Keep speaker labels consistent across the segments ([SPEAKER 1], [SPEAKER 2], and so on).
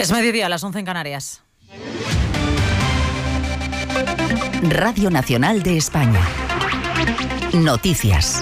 [SPEAKER 1] Es mediodía, a las 11 en Canarias.
[SPEAKER 2] Radio Nacional de España. Noticias.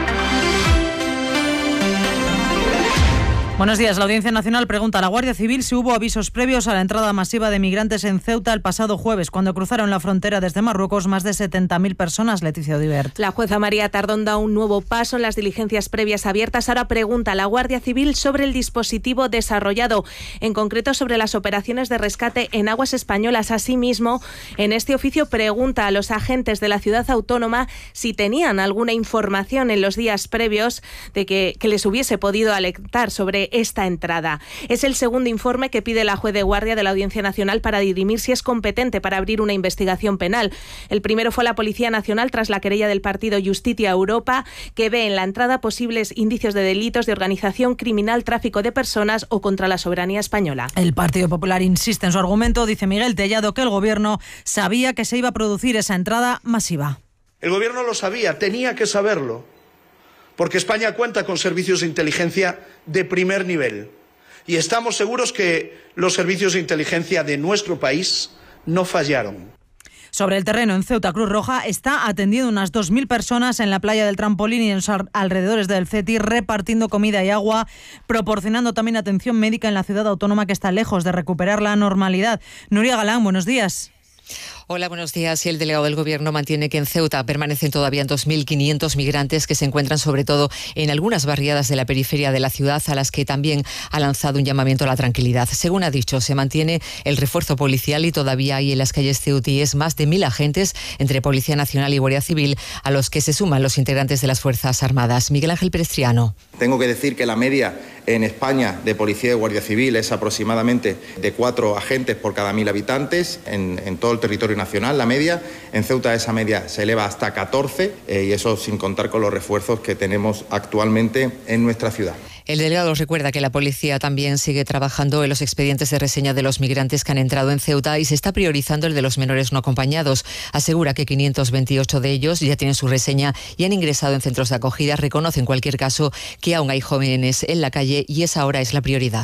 [SPEAKER 1] Buenos días. La Audiencia Nacional pregunta a la Guardia Civil si hubo avisos previos a la entrada masiva de migrantes en Ceuta el pasado jueves, cuando cruzaron la frontera desde Marruecos más de 70.000 personas. Leticia Odibert.
[SPEAKER 3] La jueza María Tardón da un nuevo paso en las diligencias previas abiertas. Ahora pregunta a la Guardia Civil sobre el dispositivo desarrollado, en concreto sobre las operaciones de rescate en aguas españolas. Asimismo, en este oficio pregunta a los agentes de la ciudad autónoma si tenían alguna información en los días previos de que les hubiese podido alertar sobre esta entrada. Es el segundo informe que pide la juez de guardia de la Audiencia Nacional para dirimir si es competente para abrir una investigación penal. El primero fue la Policía Nacional tras la querella del partido Justitia Europa, que ve en la entrada posibles indicios de delitos de organización criminal, tráfico de personas o contra la soberanía española.
[SPEAKER 1] El Partido Popular insiste en su argumento. Dice Miguel Tellado que el Gobierno sabía que se iba a producir esa entrada masiva.
[SPEAKER 4] El Gobierno lo sabía, tenía que saberlo, porque España cuenta con servicios de inteligencia de primer nivel y estamos seguros que los servicios de inteligencia de nuestro país no fallaron.
[SPEAKER 1] Sobre el terreno en Ceuta, Cruz Roja está atendiendo unas 2.000 personas en la playa del Trampolín y en los alrededores del CETI, repartiendo comida y agua, proporcionando también atención médica en la ciudad autónoma que está lejos de recuperar la normalidad. Nuria Galán, buenos días.
[SPEAKER 5] Hola, buenos días. Y el delegado del Gobierno mantiene que en Ceuta permanecen todavía 2.500 migrantes que se encuentran sobre todo en algunas barriadas de la periferia de la ciudad, a las que también ha lanzado un llamamiento a la tranquilidad. Según ha dicho, se mantiene el refuerzo policial y todavía hay en las calles ceutíes más de 1.000 agentes entre Policía Nacional y Guardia Civil, a los que se suman los integrantes de las Fuerzas Armadas. Miguel Ángel Perestriano.
[SPEAKER 6] Tengo que decir que la media en España de Policía y Guardia Civil es aproximadamente de 4 agentes por cada 1.000 habitantes en todo el territorio nacional, la media. En Ceuta esa media se eleva hasta 14 y eso sin contar con los refuerzos que tenemos actualmente en nuestra ciudad.
[SPEAKER 5] El delegado recuerda que la policía también sigue trabajando en los expedientes de reseña de los migrantes que han entrado en Ceuta y se está priorizando el de los menores no acompañados. Asegura que 528 de ellos ya tienen su reseña y han ingresado en centros de acogida. Reconoce en cualquier caso que aún hay jóvenes en la calle y esa ahora es la prioridad.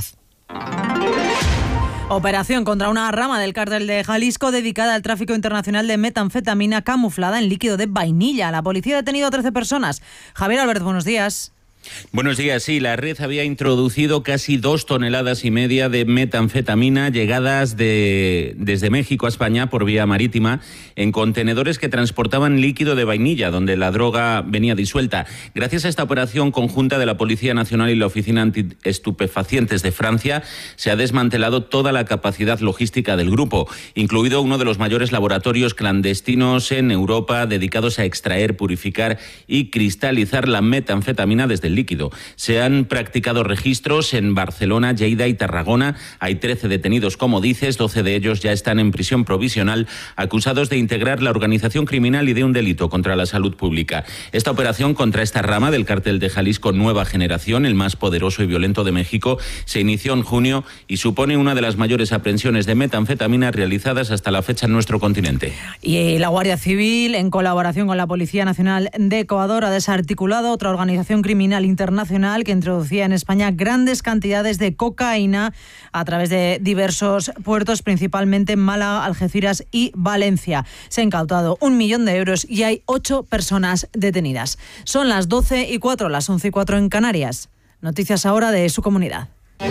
[SPEAKER 1] Operación contra una rama del cártel de Jalisco dedicada al tráfico internacional de metanfetamina camuflada en líquido de vainilla. La policía ha detenido a 13 personas. Javier Albert, buenos días.
[SPEAKER 7] Buenos días. Sí, la red había introducido casi 2,5 toneladas de metanfetamina llegadas desde México a España por vía marítima en contenedores que transportaban líquido de vainilla, donde la droga venía disuelta. Gracias a esta operación conjunta de la Policía Nacional y la Oficina Antiestupefacientes de Francia, se ha desmantelado toda la capacidad logística del grupo, incluido uno de los mayores laboratorios clandestinos en Europa dedicados a extraer, purificar y cristalizar la metanfetamina desde el líquido. Se han practicado registros en Barcelona, Lleida y Tarragona. Hay 13 detenidos, como dices, 12 de ellos ya están en prisión provisional, acusados de integrar la organización criminal y de un delito contra la salud pública. Esta operación contra esta rama del cártel de Jalisco Nueva Generación, el más poderoso y violento de México, se inició en junio y supone una de las mayores aprehensiones de metanfetamina realizadas hasta la fecha en nuestro continente.
[SPEAKER 1] Y la Guardia Civil, en colaboración con la Policía Nacional de Ecuador, ha desarticulado otra organización criminal internacional que introducía en España grandes cantidades de cocaína a través de diversos puertos, principalmente en Málaga, Algeciras y Valencia. Se ha incautado 1 millón de euros y hay 8 personas detenidas. Son las 12:04, las 11:04 en Canarias. Noticias ahora de su comunidad.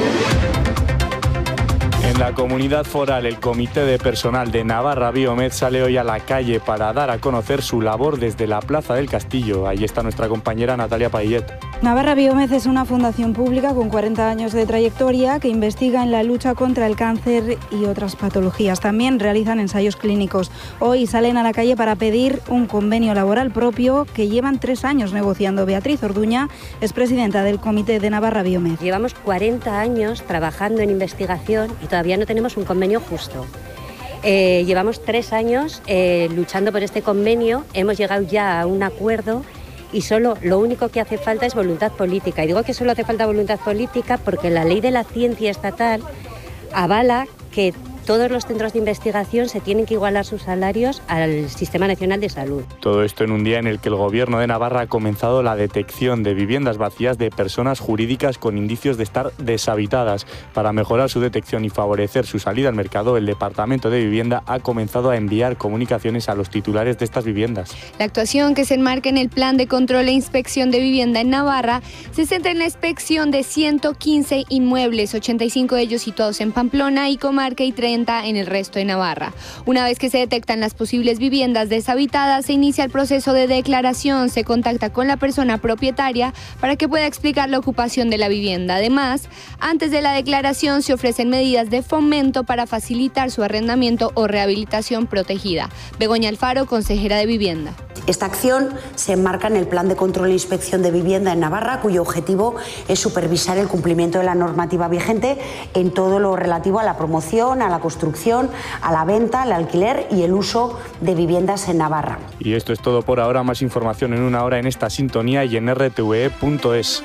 [SPEAKER 8] En la comunidad foral, el Comité de Personal de Navarra Biomed sale hoy a la calle para dar a conocer su labor desde la Plaza del Castillo. Ahí está nuestra compañera Natalia Paillet.
[SPEAKER 9] Navarra Biomed es una fundación pública con 40 años de trayectoria que investiga en la lucha contra el cáncer y otras patologías. También realizan ensayos clínicos. Hoy salen a la calle para pedir un convenio laboral propio que llevan 3 años negociando. Beatriz Orduña es presidenta del Comité de Navarra Biomed.
[SPEAKER 10] Llevamos 40 años trabajando en investigación y todavía no tenemos un convenio justo. Llevamos 3 años luchando por este convenio, hemos llegado ya a un acuerdo y lo único que hace falta es voluntad política. Y digo que solo hace falta voluntad política porque la ley de la ciencia estatal avala que todos los centros de investigación se tienen que igualar sus salarios al Sistema Nacional de Salud.
[SPEAKER 8] Todo esto en un día en el que el Gobierno de Navarra ha comenzado la detección de viviendas vacías de personas jurídicas con indicios de estar deshabitadas. Para mejorar su detección y favorecer su salida al mercado, el Departamento de Vivienda ha comenzado a enviar comunicaciones a los titulares de estas viviendas.
[SPEAKER 11] La actuación, que se enmarca en el Plan de Control e Inspección de Vivienda en Navarra, se centra en la inspección de 115 inmuebles, 85 de ellos situados en Pamplona y comarca y 30 en el resto de Navarra. Una vez que se detectan las posibles viviendas deshabitadas, se inicia el proceso de declaración, se contacta con la persona propietaria para que pueda explicar la ocupación de la vivienda. Además, antes de la declaración se ofrecen medidas de fomento para facilitar su arrendamiento o rehabilitación protegida. Begoña Alfaro, consejera de Vivienda.
[SPEAKER 12] Esta acción se enmarca en el Plan de Control e Inspección de Vivienda en Navarra, cuyo objetivo es supervisar el cumplimiento de la normativa vigente en todo lo relativo a la promoción, a la construcción, a la venta, al alquiler y el uso de viviendas en Navarra.
[SPEAKER 8] Y esto es todo por ahora. Más información en una hora en esta sintonía y en rtve.es.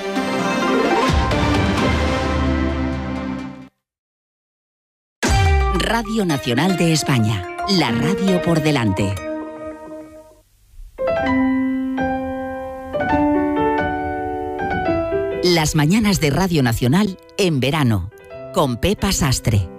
[SPEAKER 2] Radio Nacional de España, la radio por delante. Las mañanas de Radio Nacional en verano, con Pepa Sastre.